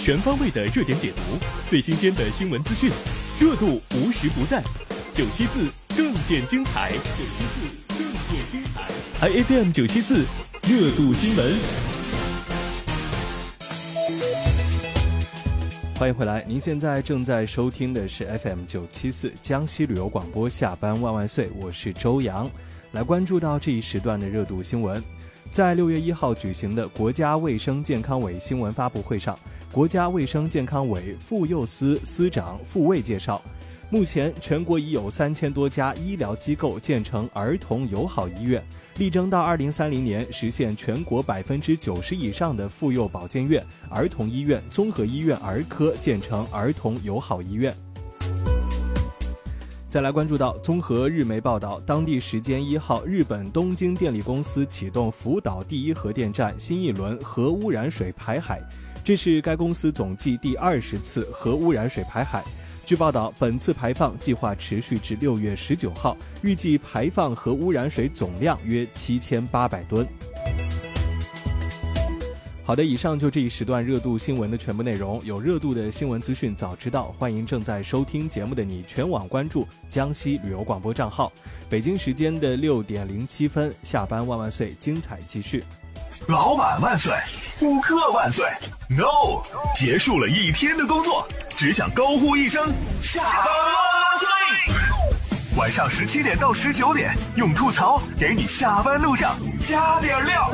全方位的热点解读，最新鲜的新闻资讯，热度无时不在。974更见精彩，IFM 974热度新闻。 欢迎回来，您现在正在收听的是 FM 974江西旅游广播下班万万岁，我是周洋。来关注到这一时段的热度新闻。在6月1号举行的国家卫生健康委新闻发布会上，国家卫生健康委妇幼司司长傅卫介绍，目前全国已有3000多家医疗机构建成儿童友好医院，力争到2030年实现全国90%以上的妇幼保健院、儿童医院、综合医院儿科建成儿童友好医院。再来关注到综合日媒报道，当地时间1号，日本东京电力公司启动福岛第一核电站新一轮核污染水排海，这是该公司总计第20次核污染水排海。据报道，本次排放计划持续至6月19号，预计排放核污染水总量约7800吨。好的，以上就这一时段热度新闻的全部内容。有热度的新闻资讯早知道，欢迎正在收听节目的你全网关注江西旅游广播账号。北京时间的6点07分，下班万万岁，精彩继续。 老板万岁，顾客万岁 ，No， 结束了一天的工作，只想高呼一声下班万岁。晚上17点到19点，用吐槽给你下班路上加点料。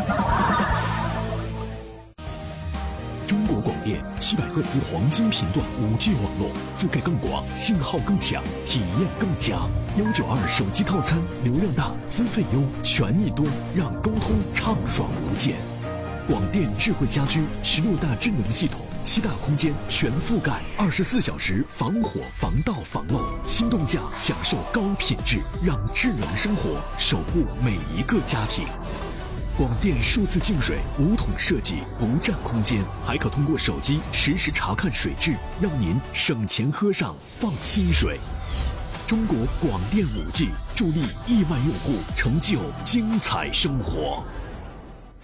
中国广电700赫兹黄金频段5G 网络，覆盖更广，信号更强，体验更佳。192手机套餐，流量大，资费优，权益多，让沟通畅爽无间。广电智慧家居16大智能系统，7大空间全覆盖，24小时防火防盗防漏，心动价享受高品质，让智能生活守护每一个家庭。广电数字净水5桶设计，不占空间，还可通过手机实时查看水质，让您省钱喝上放心水。中国广电5G 助力1万用户成就精彩生活。